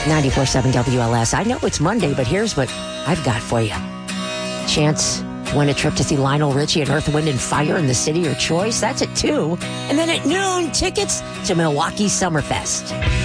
94.7 WLS. I know it's Monday, but here's what I've got for you. Chance to win a trip to see Lionel Richie and Earth, Wind & Fire in the city of your choice. That's at 2. And then at noon, tickets to Milwaukee Summerfest.